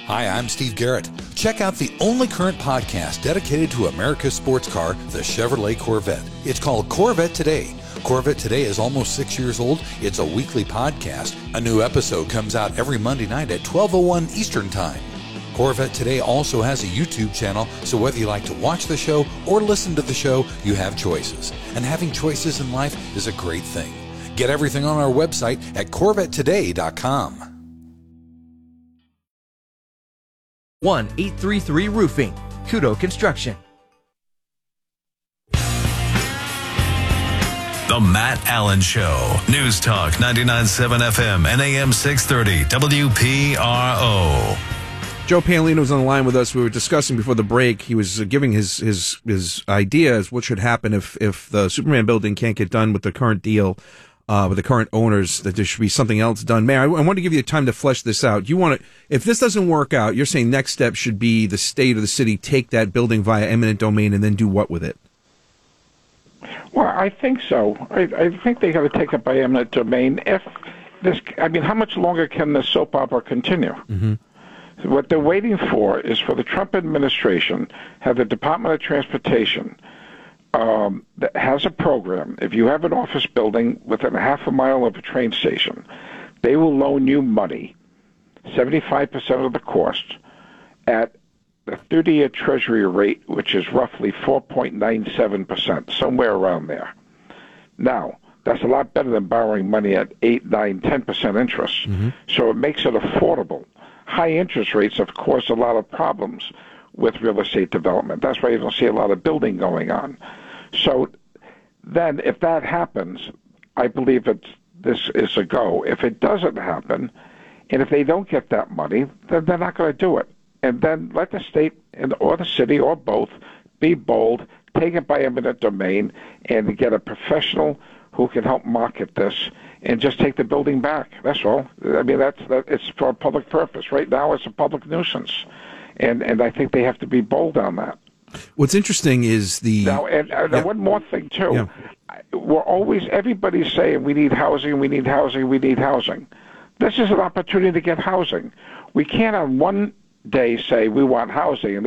Hi, I'm Steve Garrett. Check out the only current podcast dedicated to America's sports car, the Chevrolet Corvette. It's called Corvette Today. Corvette Today is almost 6 years old. It's a weekly podcast. A new episode comes out every Monday night at 12:01 Eastern Time. Corvette Today also has a YouTube channel, so whether you like to watch the show or listen to the show, you have choices. And having choices in life is a great thing. Get everything on our website at CorvetteToday.com. 1-833 Roofing. Kudo Construction. The Matt Allen Show. News Talk 99.7 FM and AM 630 WPRO. Joe Paolino was on the line with us. We were discussing before the break. He was giving his ideas what should happen if the Superman building can't get done with the current deal, with the current owners, that there should be something else done. Mayor, I want to give you time to flesh this out. If this doesn't work out, you're saying next step should be the state or the city take that building via eminent domain and then do what with it? Well, I think so. I think they got to take it by eminent domain. How much longer can this soap opera continue? Mm-hmm. What they're waiting for is for the Trump administration have the Department of Transportation that has a program. If you have an office building within a half a mile of a train station, they will loan you money, 75% of the cost, at the 30-year Treasury rate, which is roughly 4.97%, somewhere around there. Now, that's a lot better than borrowing money at 8, 9, 10% interest. Mm-hmm. So it makes it affordable. High interest rates have caused a lot of problems with real estate development. That's why you don't see a lot of building going on. So then if that happens, I believe this is a go. If it doesn't happen, and if they don't get that money, then they're not going to do it. And then let the state or the city or both be bold, take it by eminent domain, and get a professional who can help market this and just take the building back. That's all. I mean, it's for a public purpose. Right now, it's a public nuisance, and I think they have to be bold on that. What's interesting is one more thing too. Yeah. Everybody's saying we need housing, we need housing, we need housing. This is an opportunity to get housing. We can't on one day say we want housing, and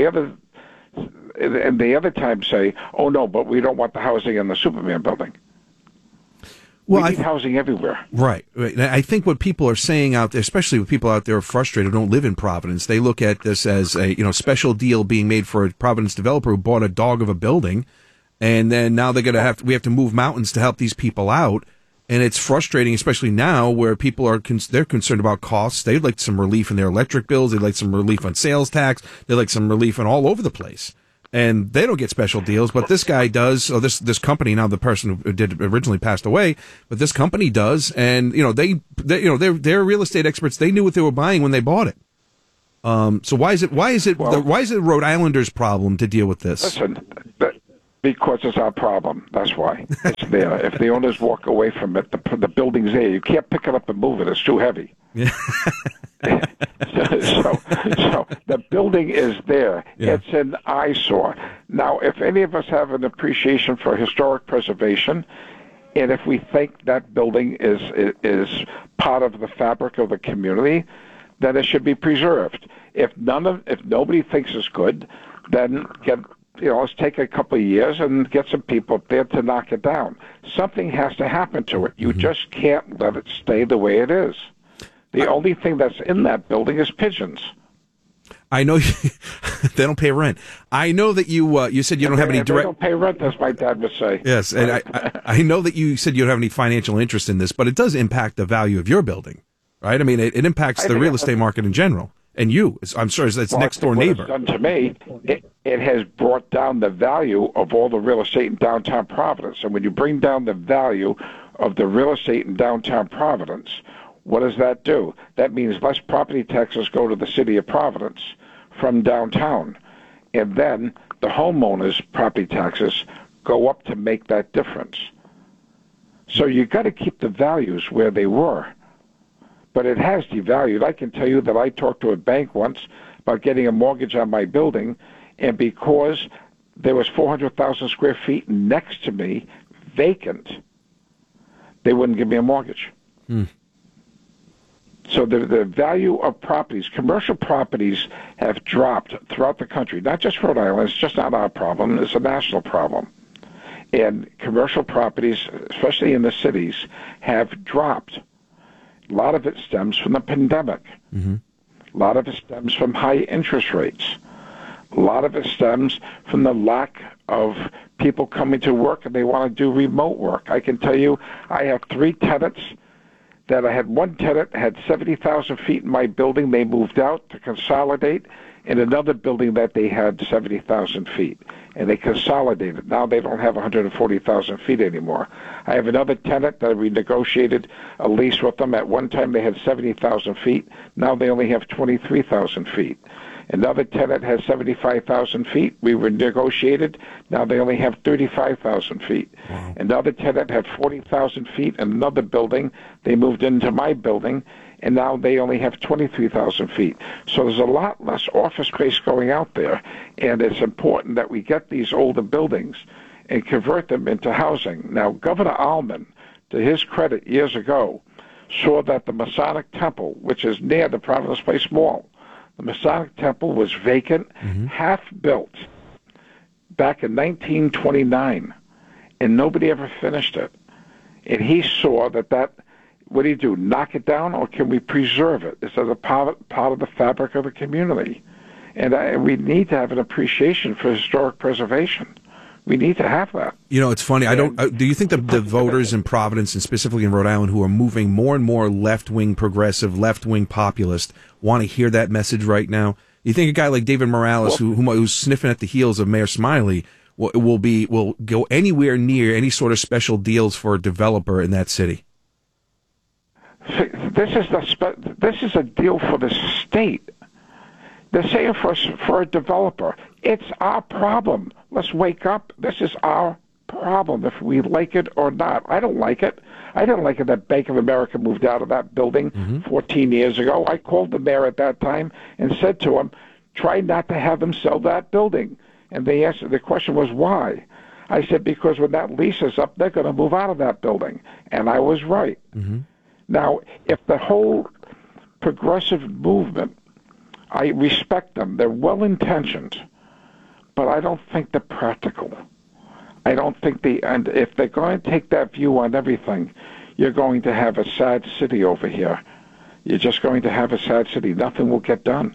the other time say, oh no, but we don't want the housing in the Superman building. Well, we need housing everywhere. Right. I think what people are saying out there, especially with people out there frustrated who don't live in Providence, they look at this as a special deal being made for a Providence developer who bought a dog of a building, and then now we have to move mountains to help these people out, and it's frustrating, especially now where people they're concerned about costs. They'd like some relief in their electric bills. They'd like some relief on sales tax. They'd like some relief on all over the place. And they don't get special deals, but this guy does. Or this company, now the person who did originally passed away, but this company does. And they're real estate experts. They knew what they were buying when they bought it. So why is it Rhode Islanders' problem to deal with this? Listen, because it's our problem. That's why it's there. If the owners walk away from it, the building's there. You can't pick it up and move it. It's too heavy. Yeah. So the building is there. Yeah. It's an eyesore. Now, if any of us have an appreciation for historic preservation, and if we think that building is part of the fabric of the community, then it should be preserved. If nobody thinks it's good, then let's take a couple of years and get some people up there to knock it down. Something has to happen to it. You just can't let it stay the way it is. The only thing that's in that building is pigeons. I know they don't pay rent. I know that you said you don't have any direct. They don't pay rent, as my dad would say. Yes, and I know that you said you don't have any financial interest in this, but it does impact the value of your building, right? I mean, it impacts the real estate market in general, and I'm sure it's next door neighbor. What it's done to me, it has brought down the value of all the real estate in downtown Providence, and when you bring down the value of the real estate in downtown Providence, what does that do? That means less property taxes go to the city of Providence from downtown. And then the homeowners' property taxes go up to make that difference. So you got to keep the values where they were. But it has devalued. I can tell you that I talked to a bank once about getting a mortgage on my building, and because there was 400,000 square feet next to me vacant, they wouldn't give me a mortgage. So the value of properties, commercial properties, have dropped throughout the country. Not just Rhode Island. It's just not our problem. It's a national problem. And commercial properties, especially in the cities, have dropped. A lot of it stems from the pandemic. Mm-hmm. A lot of it stems from high interest rates. A lot of it stems from the lack of people coming to work and they want to do remote work. I can tell you, I have 3 tenants that I had. One tenant had 70,000 feet in my building. They moved out to consolidate in another building that they had 70,000 feet, and they consolidated. Now they don't have 140,000 feet anymore. I have another tenant that we negotiated a lease with them. At one time they had 70,000 feet. Now they only have 23,000 feet. Another tenant has 75,000 feet. We were negotiated. Now they only have 35,000 feet. Wow. Another tenant had 40,000 feet in another building. They moved into my building, and now they only have 23,000 feet. So there's a lot less office space going out there, and it's important that we get these older buildings and convert them into housing. Now, Governor Allman, to his credit, years ago, saw that the Masonic Temple, which is near the Providence Place Mall, the Masonic Temple was vacant, half built, back in 1929, and nobody ever finished it. And he saw that what do you do, knock it down, or can we preserve it? Is that a part of the fabric of the community? And we need to have an appreciation for historic preservation. We need to have that. You know, it's funny. Do you think the voters in Providence, and specifically in Rhode Island, who are moving more and more left-wing progressive, left-wing populist, want to hear that message right now? You think a guy like David Morales, who's sniffing at the heels of Mayor Smiley, will go anywhere near any sort of special deals for a developer in that city? This is a deal for the state. They're saying for a developer, it's our problem. Let's wake up. This is our problem, if we like it or not. I don't like it. I didn't like it that Bank of America moved out of that building 14 years ago. I called the mayor at that time and said to him, try not to have them sell that building. And the question was, why? I said, because when that lease is up, they're going to move out of that building. And I was right. Now, if the whole progressive movement, I respect them. They're well-intentioned, but I don't think they're practical. I don't think and if they're going to take that view on everything, you're going to have a sad city over here. You're just going to have a sad city. Nothing will get done.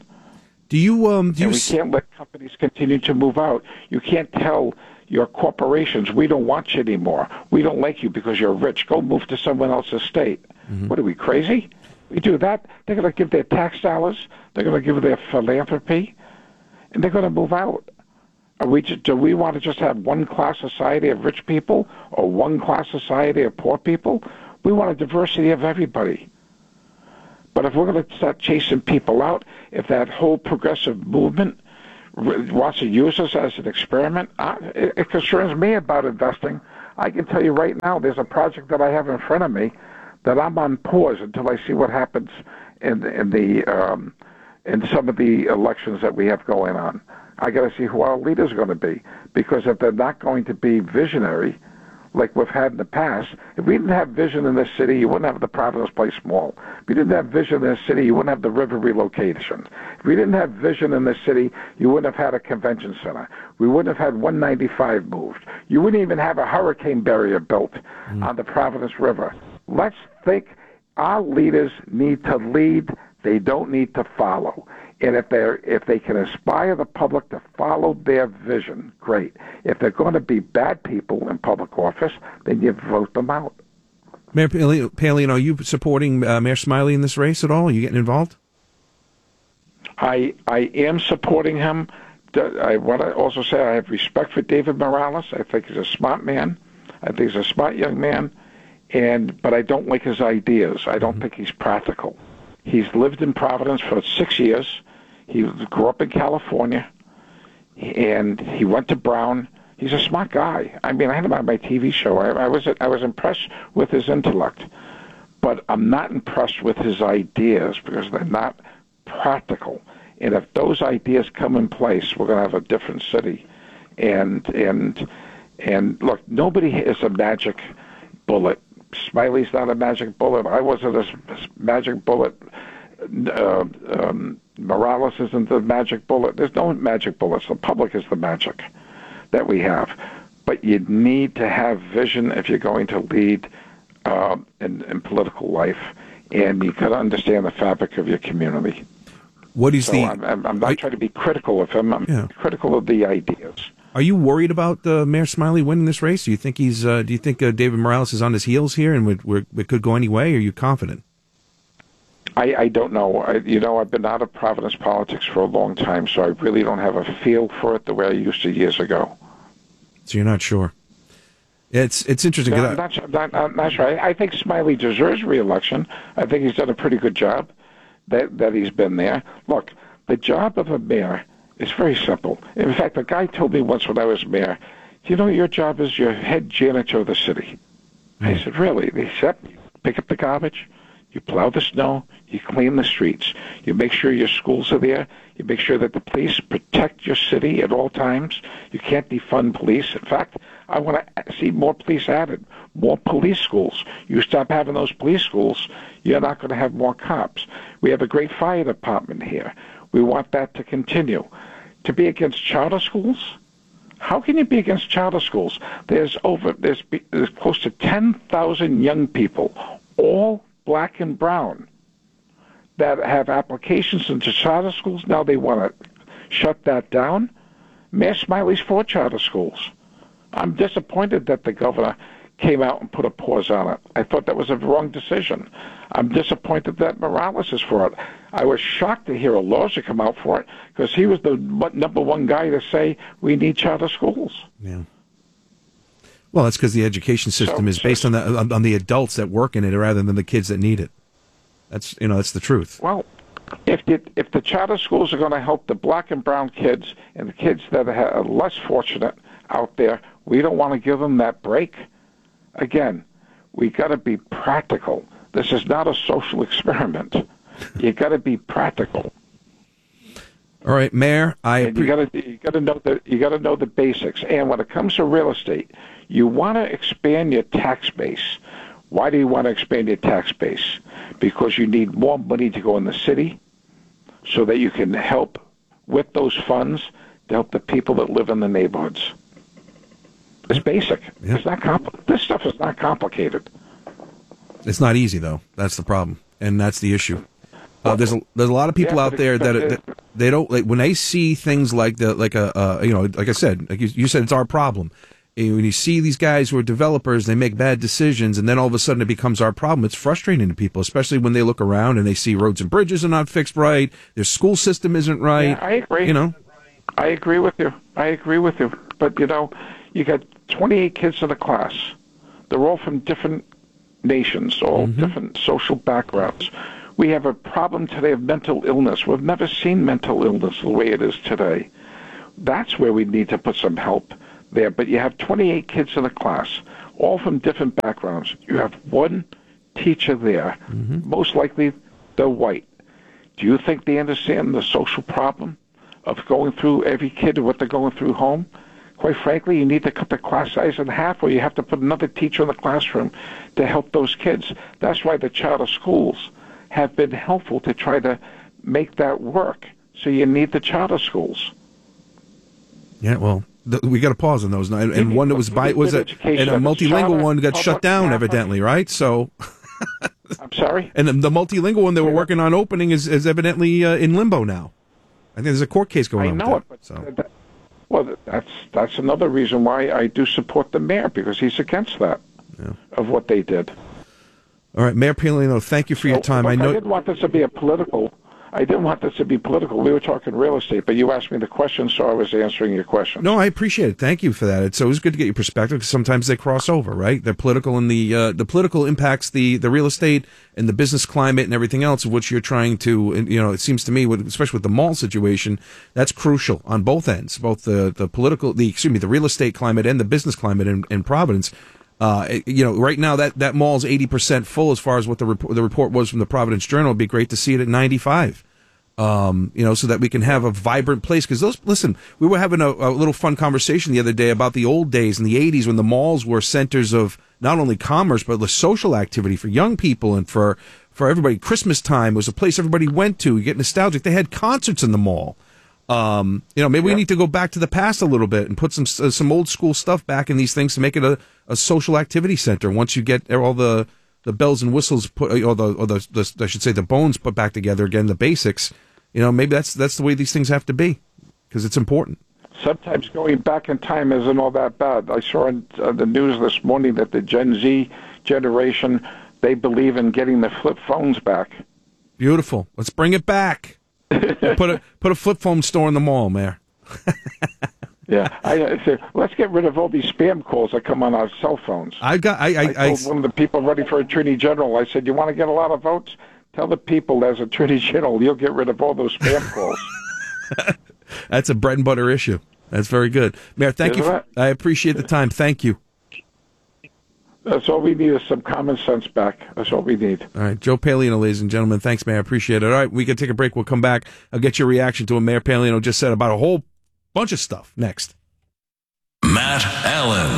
We can't let companies continue to move out. You can't tell your corporations, we don't want you anymore. We don't like you because you're rich. Go move to someone else's state. What are we, crazy? We do that, they're going to give their tax dollars, they're going to give their philanthropy, and they're going to move out. Do we want to just have one-class society of rich people or one-class society of poor people? We want a diversity of everybody. But if we're going to start chasing people out, if that whole progressive movement wants to use us as an experiment, it concerns me about investing. I can tell you right now, there's a project that I have in front of me that I'm on pause until I see what happens in some of the elections that we have going on. I got to see who our leaders are going to be, because if they're not going to be visionary, like we've had in the past, if we didn't have vision in this city, you wouldn't have the Providence Place Mall. If we didn't have vision in this city, you wouldn't have the river relocation. If we didn't have vision in this city, you wouldn't have had a convention center. We wouldn't have had 195 moved. You wouldn't even have a hurricane barrier built on the Providence River. Let's think. Our leaders need to lead. They don't need to follow. And if they can inspire the public to follow their vision, great. If they're going to be bad people in public office, then you vote them out. Mayor Paolino, are you supporting Mayor Smiley in this race at all? Are you getting involved? I am supporting him. I want to also say I have respect for David Morales. I think he's a smart man. I think he's a smart young man. But I don't like his ideas. I don't think he's practical. He's lived in Providence for 6 years. He grew up in California, and he went to Brown. He's a smart guy. I mean, I had him on my TV show. I was impressed with his intellect, but I'm not impressed with his ideas because they're not practical. And if those ideas come in place, we're going to have a different city. And look, nobody is a magic bullet Smiley's not a magic bullet. I wasn't a magic bullet. Morales isn't the magic bullet. There's no magic bullets. The public is the magic that we have. But you need to have vision if you're going to lead in political life, and you got to understand the fabric of your community. What is I'm not trying to be critical of him. I'm critical of the ideas. Are you worried about Mayor Smiley winning this race? Do you think David Morales is on his heels here and it could go any way? Or are you confident? I don't know. I've been out of Providence politics for a long time, so I really don't have a feel for it the way I used to years ago. So you're not sure. It's interesting. No, I'm not sure. I think Smiley deserves re-election. I think he's done a pretty good job that he's been there. Look, the job of a mayor is very simple. In fact, a guy told me once when I was mayor, your job is your head janitor of the city. I said, really? He said, you pick up the garbage, you plow the snow, you clean the streets, you make sure your schools are there, you make sure that the police protect your city at all times. You can't defund police. In fact, I want to see more police added, more police schools. You stop having those police schools, you're not going to have more cops. We have a great fire department here. We want that to continue. To be against charter schools? How can you be against charter schools? There's close to 10,000 young people, all black and brown, that have applications into charter schools. Now they want to shut that down. Mayor Smiley's for charter schools. I'm disappointed that the governor came out and put a pause on it. I thought that was a wrong decision. I'm disappointed that Morales is for it. I was shocked to hear Aloja come out for it because he was the number one guy to say we need charter schools. Yeah. Well, that's because the education system is based on the adults that work in it rather than the kids that need it. That's the truth. Well, if the charter schools are going to help the black and brown kids and the kids that are less fortunate out there, we don't want to give them that break. Again, we got to be practical. This is not a social experiment. You got to be practical. All right, Mayor. You got to know the basics. And when it comes to real estate, you want to expand your tax base. Why do you want to expand your tax base? Because you need more money to go in the city, so that you can help with those funds to help the people that live in the neighborhoods. It's basic. Yeah. It's not this stuff is not complicated. It's not easy though. That's the problem, and that's the issue. There's a lot of people out there that they don't like when they see things like like I said, like you said, it's our problem. And when you see these guys who are developers, they make bad decisions, and then all of a sudden it becomes our problem. It's frustrating to people, especially when they look around and they see roads and bridges are not fixed right, their school system isn't right. Yeah, I agree. I agree with you. But you got 28 kids in the class. They're all from different nations, all different social backgrounds. We have a problem today of mental illness. We've never seen mental illness the way it is today. That's where we need to put some help there. But you have 28 kids in a class, all from different backgrounds. You have one teacher there. Most likely they're white. Do you think they understand the social problem of going through every kid and what they're going through home? Quite frankly, you need to cut the class size in half, or you have to put another teacher in the classroom to help those kids. That's why the charter schools have been helpful to try to make that work. So you need the charter schools. Yeah, well, we got to pause on those. And one that was and a multilingual one got shut down, evidently, right? So, I'm sorry? And the multilingual one they were working on opening is evidently in limbo now. I think there's a court case going on. I know with it, but well, that's another reason why I do support the mayor, because he's against that, of what they did. All right, Mayor Paolino, thank you for your time. I didn't want this to be political. We were talking real estate, but you asked me the question, so I was answering your question. No, I appreciate it. Thank you for that. It's always good to get your perspective, because sometimes they cross over, right? They're political, and the political impacts the real estate and the business climate and everything else of which you're trying to, it seems to me, especially with the mall situation, that's crucial on both ends, both the real estate climate and the business climate in Providence. Right now that mall is 80% full as far as what the report was from the Providence Journal. It'd be great to see it at 95. So that we can have a vibrant place. Because we were having a little fun conversation the other day about the old days in the 80s when the malls were centers of not only commerce, but the social activity for young people and for everybody. Christmas time was a place everybody went to. You get nostalgic. They had concerts in the mall. Maybe we need to go back to the past a little bit and put some old school stuff back in these things to make it a social activity center. Once you get all the bells and whistles put, or I should say the bones put back together again, the basics. Maybe that's the way these things have to be, because it's important. Sometimes going back in time isn't all that bad. I saw in the news this morning that the Gen Z generation, they believe in getting the flip phones back. Beautiful. Let's bring it back. Put a flip phone store in the mall, Mayor. Yeah, I say, let's get rid of all these spam calls that come on our cell phones. I told one of the people running for Attorney General, I said, you want to get a lot of votes? Tell the people as Attorney General, you'll get rid of all those spam calls. That's a bread and butter issue. That's very good. Mayor, thank you. I appreciate the time. Thank you. That's all we need is some common sense back. That's all we need. All right. Joe Paliano, ladies and gentlemen. Thanks, Mayor. I appreciate it. All right. We can take a break. We'll come back. I'll get your reaction to what Mayor Paliano just said about a whole bunch of stuff next. Matt Allen.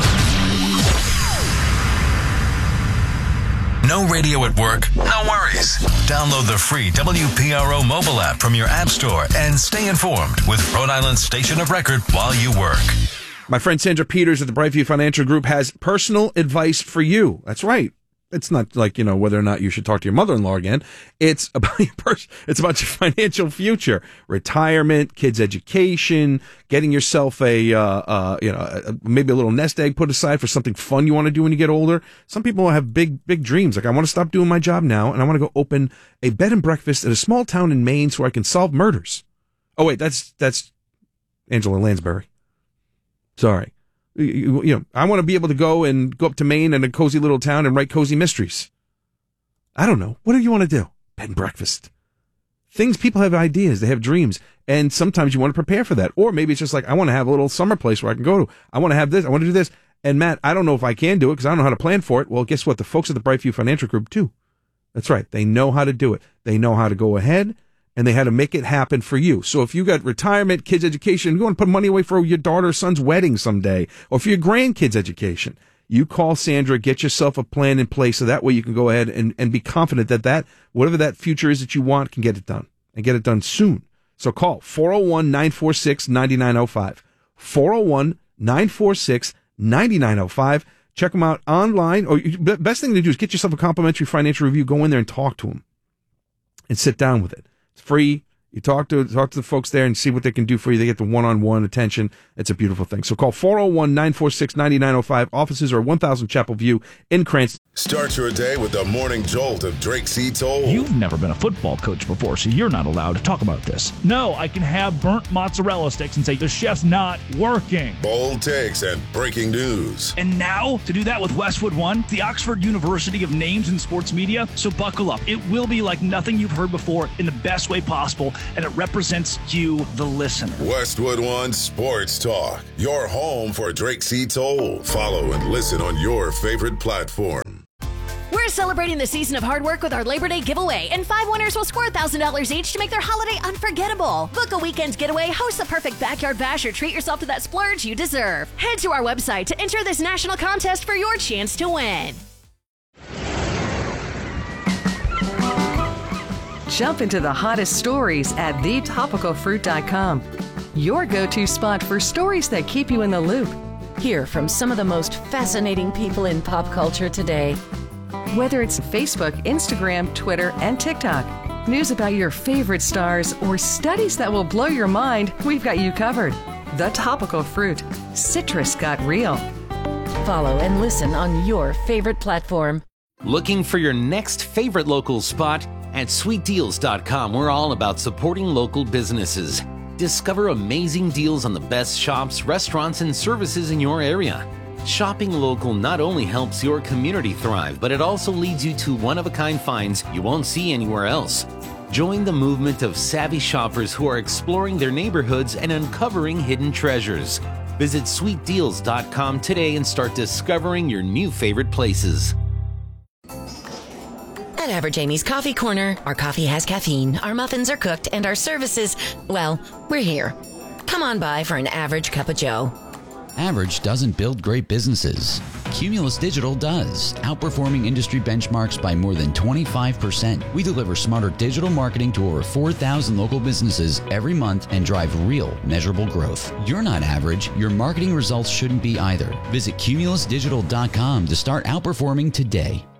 No radio at work? No worries. Download the free WPRO mobile app from your app store and stay informed with Rhode Island's station of record while you work. My friend Sandra Peters at the Brightview Financial Group has personal advice for you. That's right. It's not like, whether or not you should talk to your mother-in-law again. It's about it's about your financial future, retirement, kids' education, getting yourself maybe a little nest egg put aside for something fun you want to do when you get older. Some people have big dreams. Like, I want to stop doing my job now, and I want to go open a bed and breakfast in a small town in Maine so I can solve murders. Oh, wait, that's Angela Lansbury. Sorry. I want to be able to go up to Maine in a cozy little town and write cozy mysteries. I don't know. What do you want to do? Bed and breakfast. People have ideas. They have dreams. And sometimes you want to prepare for that. Or maybe it's just like, I want to have a little summer place where I can go to. I want to have this. I want to do this. And Matt, I don't know if I can do it because I don't know how to plan for it. Well, guess what? The folks at the Brightview Financial Group do. That's right. They know how to do it. They know how to go ahead. And they had to make it happen for you. So if you got retirement, kids' education, you want to put money away for your daughter or son's wedding someday, or for your grandkids' education, you call Sandra, get yourself a plan in place so that way you can go ahead and be confident that whatever that future is that you want can get it done, and get it done soon. So call 401-946-9905. 401-946-9905. Check them out online. Or best thing to do is get yourself a complimentary financial review. Go in there and talk to them and sit down with it. It's free. You talk to the folks there and see what they can do for you. They get the one-on-one attention. It's a beautiful thing. So call 401-946-9905. Offices are 1000 Chapel View in Cranston. Start your day with the morning jolt of Drake C. Toll. You've never been a football coach before, so you're not allowed to talk about this. No, I can have burnt mozzarella sticks and say the chef's not working. Bold takes and breaking news. And now, to do that with Westwood One, the Oxford University of Names in Sports Media. So buckle up. It will be like nothing you've heard before in the best way possible, and it represents you, the listener. Westwood One Sports Talk, your home for Drake C. Toll. Follow and listen on your favorite platform. We're celebrating the season of hard work with our Labor Day giveaway, and 5 winners will score $1,000 each to make their holiday unforgettable. Book a weekend getaway, host the perfect backyard bash, or treat yourself to that splurge you deserve. Head to our website to enter this national contest for your chance to win. Jump into the hottest stories at thetopicalfruit.com. Your go-to spot for stories that keep you in the loop. Hear from some of the most fascinating people in pop culture today. Whether it's Facebook, Instagram, Twitter, and TikTok, news about your favorite stars, or studies that will blow your mind, we've got you covered. The Topical Fruit. Citrus got real. Follow and listen on your favorite platform. Looking for your next favorite local spot? At sweetdeals.com, we're all about supporting local businesses. Discover amazing deals on the best shops, restaurants, and services in your area. Shopping local not only helps your community thrive, but it also leads you to one-of-a-kind finds you won't see anywhere else. Join the movement of savvy shoppers who are exploring their neighborhoods and uncovering hidden treasures. Visit sweetdeals.com today and start discovering your new favorite places. At Average Amy's Coffee Corner, our coffee has caffeine, our muffins are cooked, and our services, well, we're here. Come on by for an average cup of joe. Average doesn't build great businesses. Cumulus Digital does, outperforming industry benchmarks by more than 25%. We deliver smarter digital marketing to over 4,000 local businesses every month and drive real, measurable growth. You're not average. Your marketing results shouldn't be either. Visit cumulusdigital.com to start outperforming today.